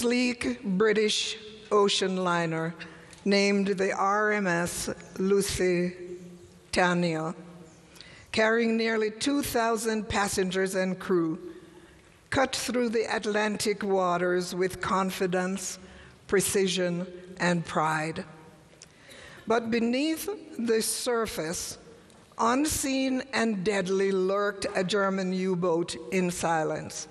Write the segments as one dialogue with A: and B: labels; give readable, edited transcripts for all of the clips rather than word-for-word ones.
A: sleek British ocean liner named the RMS Lusitania, carrying nearly 2,000 passengers and crew, cut through the Atlantic waters with confidence, precision, and pride. But beneath the surface, unseen and deadly, lurked a German U-boat in silence.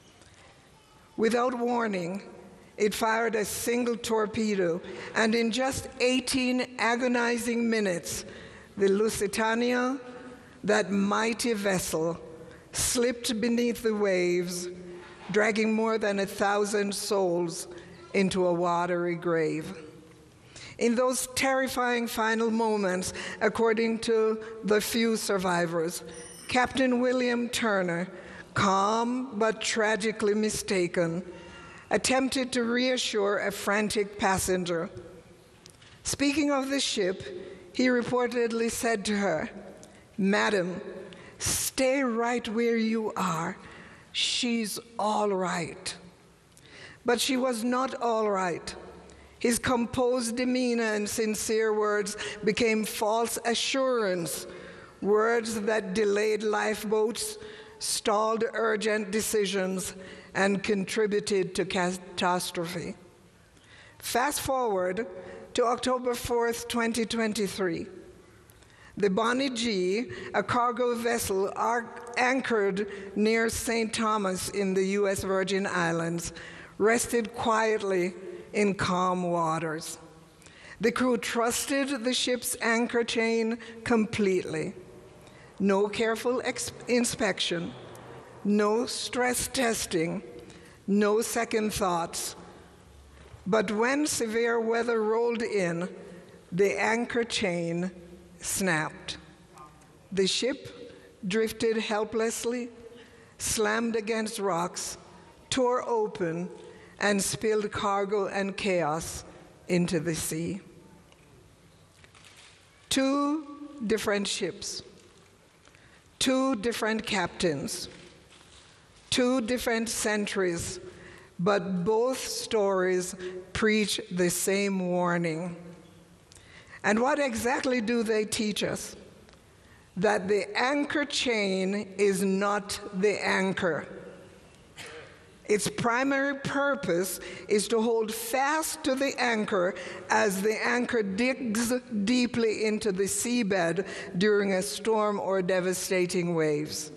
A: Without warning, it fired a single torpedo, and in just 18 agonizing minutes, the Lusitania, that mighty vessel, slipped beneath the waves, dragging more than 1,000 souls into a watery grave. In those terrifying final moments, according to the few survivors, Captain William Turner, calm but tragically mistaken, attempted to reassure a frantic passenger. Speaking of the ship, he reportedly said to her, "Madam, stay right where you are. She's all right." But she was not all right. His composed demeanor and sincere words became false assurance, words that delayed lifeboats, stalled urgent decisions, and contributed to catastrophe. Fast forward to October 4th, 2023. The Bonnie G, a cargo vessel anchored near St. Thomas in the U.S. Virgin Islands, rested quietly in calm waters. The crew trusted the ship's anchor chain completely. No careful inspection, no stress testing, no second thoughts. But when severe weather rolled in, the anchor chain snapped. The ship drifted helplessly, slammed against rocks, tore open, and spilled cargo and chaos into the sea. 2 different ships, 2 different captains, 2 different centuries, but both stories preach the same warning. And what exactly do they teach us? That the anchor chain is not the anchor. Its primary purpose is to hold fast to the anchor as the anchor digs deeply into the seabed during a storm or devastating waves.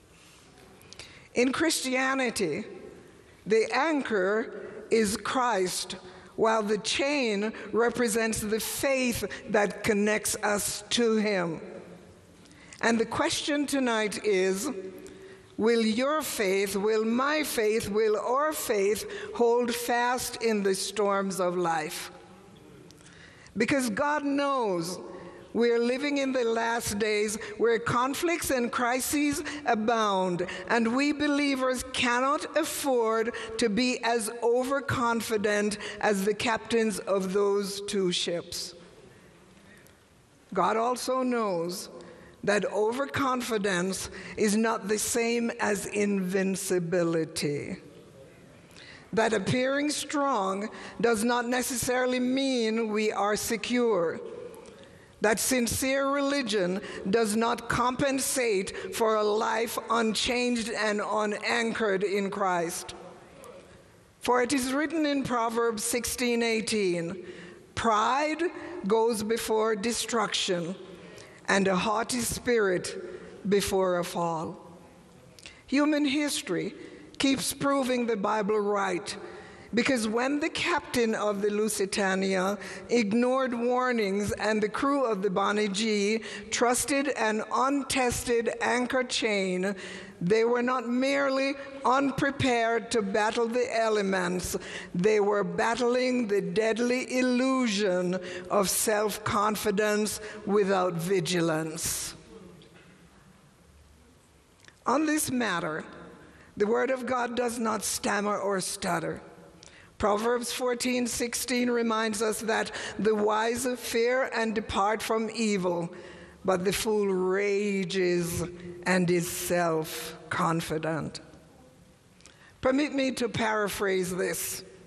A: In Christianity, the anchor is Christ, while the chain represents the faith that connects us to him. And the question tonight is, will your faith, will my faith, will our faith hold fast in the storms of life? Because God knows we're living in the last days where conflicts and crises abound, and we believers cannot afford to be as overconfident as the captains of those 2 ships. God also knows that overconfidence is not the same as invincibility. That appearing strong does not necessarily mean we are secure. That sincere religion does not compensate for a life unchanged and unanchored in Christ. For it is written in Proverbs 16:18, "Pride goes before destruction, and a haughty spirit before a fall." Human history keeps proving the Bible right, because when the captain of the Lusitania ignored warnings and the crew of the Bonnie G trusted an untested anchor chain, they were not merely unprepared to battle the elements, they were battling the deadly illusion of self-confidence without vigilance. On this matter, the Word of God does not stammer or stutter. Proverbs 14:16 reminds us that the wise fear and depart from evil, but the fool rages and is self-confident. Permit me to paraphrase this.